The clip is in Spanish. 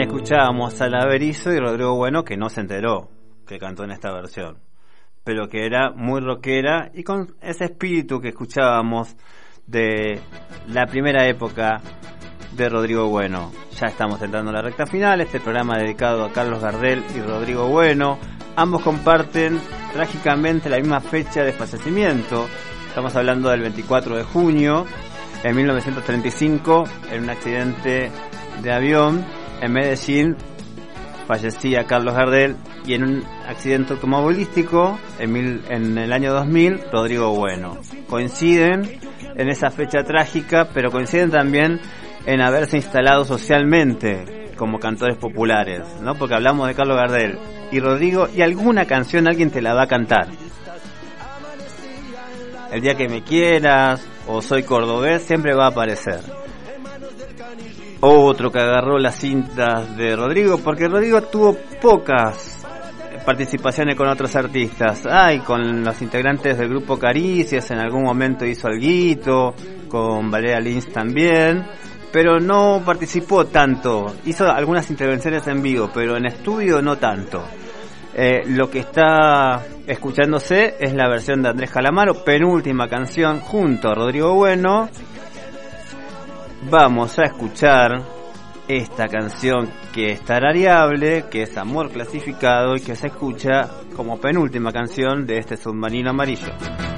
escuchábamos a La Berizo y Rodrigo Bueno, que no se enteró que cantó en esta versión, pero que era muy rockera y con ese espíritu que escuchábamos de la primera época de Rodrigo Bueno. Ya estamos entrando a la recta final, este programa dedicado a Carlos Gardel y Rodrigo Bueno. Ambos comparten trágicamente la misma fecha de fallecimiento. Estamos hablando del 24 de junio de 1935, en un accidente de avión en Medellín fallecía Carlos Gardel, y en un accidente automovilístico en el año 2000 Rodrigo Bueno. Coinciden en esa fecha trágica, pero coinciden también en haberse instalado socialmente como cantores populares, ¿no? Porque hablamos de Carlos Gardel y Rodrigo, y alguna canción alguien te la va a cantar. El día que me quieras o Soy cordobés siempre va a aparecer. Otro que agarró las cintas de Rodrigo, porque Rodrigo tuvo pocas participaciones con otros artistas. Con los integrantes del grupo Caricias en algún momento hizo alguito, con Valeria Lynch también, pero no participó tanto. Hizo algunas intervenciones en vivo, pero en estudio no tanto. Lo que está escuchándose es la versión de Andrés Calamaro, penúltima canción junto a Rodrigo Bueno. Vamos a escuchar esta canción que es tarareable, que es Amor Clasificado y que se escucha como penúltima canción de este Submarino Amarillo.